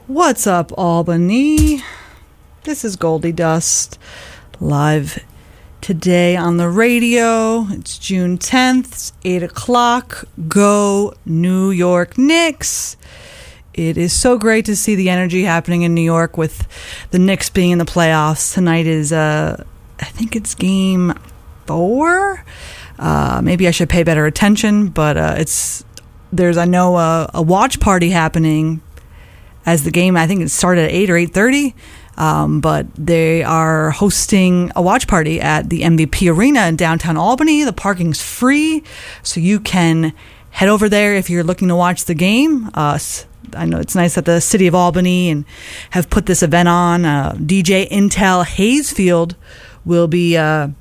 What's up, Albany? This is Goldie Dust, live today on the radio. It's June 10th, it's 8 o'clock. Go New York Knicks! It is so great to see the energy happening in New York with the Knicks being in the playoffs. Tonight is, I think it's game 4. Maybe I should pay better attention, but there's a watch party happening as the game, I think it started at 8 or 8:30, but they are hosting a watch party at the MVP Arena in downtown Albany. The parking's free, so you can head over there if you're looking to watch the game. I know it's nice that the city of Albany and have put this event on. DJ Intel Hazefield will be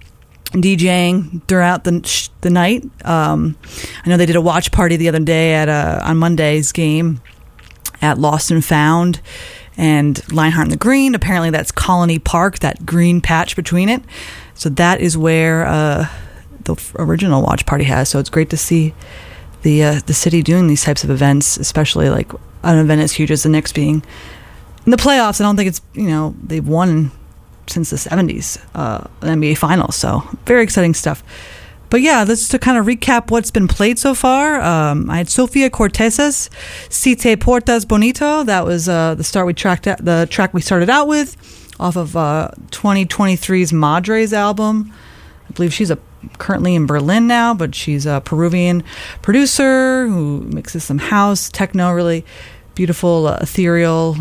DJing throughout the night. I know they did a watch party the other day on Monday's game at Lost and Found and Lionheart and the Green. Apparently that's Colony Park, that green patch between it. So that is where the original watch party has. So it's great to see the city doing these types of events, especially like an event as huge as the Knicks being in the playoffs. I don't think it's, they've won since the 70s, the NBA Finals. So very exciting stuff. But yeah, let's to kind of recap what's been played so far. I had Sofia Cortez's Si Te Portas Bonito. That was the track we started out with off of 2023's Madres album. I believe she's currently in Berlin now, but she's a Peruvian producer who mixes some house, techno, really beautiful, ethereal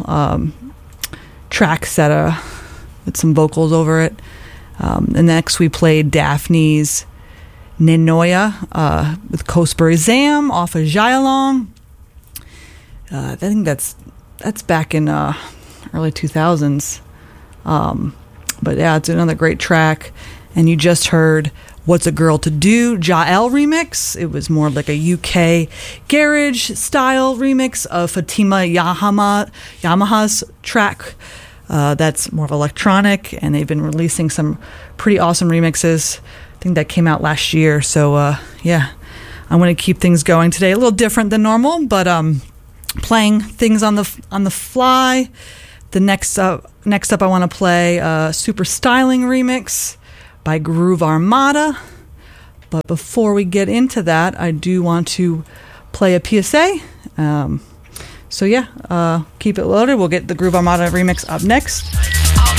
tracks with some vocals over it. And next we played Daphne's Nenoya with Kosbury Zam off of Jayalong. I think that's back in early 2000s. But yeah, it's another great track. And you just heard What's a Girl to Do, Jael remix. It was more like a UK garage style remix of Fatima Yamaha's track. That's more of electronic, and they've been releasing some pretty awesome remixes. I think that came out last year. So yeah, I'm going to keep things going today. A little different than normal, but playing things on the fly. The next up, I want to play Super Styling remix by Groove Armada. But before we get into that, I do want to play a PSA. So yeah, keep it loaded. We'll get the Groove Armada remix up next.